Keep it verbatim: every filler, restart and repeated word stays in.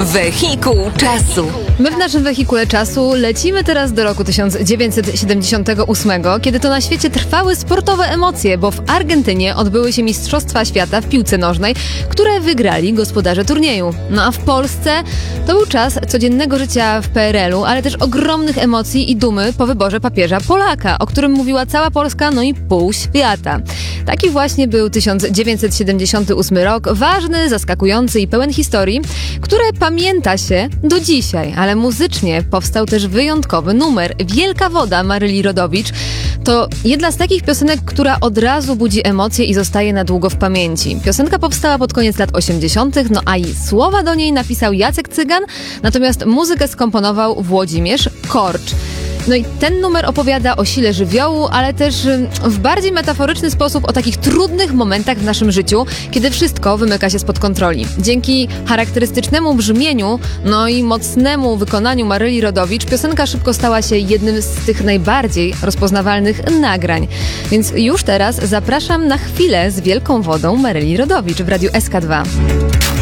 Wehikuł czasu. My w naszym wehikule czasu lecimy teraz do roku tysiąc dziewięćset siedemdziesiątego ósmego, kiedy to na świecie trwały sportowe emocje, bo w Argentynie odbyły się Mistrzostwa Świata w piłce nożnej, które wygrali gospodarze turnieju. No a w Polsce to był czas codziennego życia w P R L u, ale też ogromnych emocji i dumy po wyborze papieża Polaka, o którym mówiła cała Polska, no i pół świata. Taki właśnie był tysiąc dziewięćset siedemdziesiąty ósmy rok, ważny, zaskakujący i pełen historii, które pamięta się do dzisiaj, ale muzycznie powstał też wyjątkowy numer. Wielka woda Maryli Rodowicz to jedna z takich piosenek, która od razu budzi emocje i zostaje na długo w pamięci. Piosenka powstała pod koniec lat osiemdziesiątych, no a i słowa do niej napisał Jacek Cygan, natomiast muzykę skomponował Włodzimierz Korcz. No i ten numer opowiada o sile żywiołu, ale też w bardziej metaforyczny sposób o takich trudnych momentach w naszym życiu, kiedy wszystko wymyka się spod kontroli. Dzięki charakterystycznemu brzmieniu, no i mocnemu wykonaniu Maryli Rodowicz, piosenka szybko stała się jednym z tych najbardziej rozpoznawalnych nagrań. Więc już teraz zapraszam na chwilę z Wielką Wodą Maryli Rodowicz w Radiu S K dwa.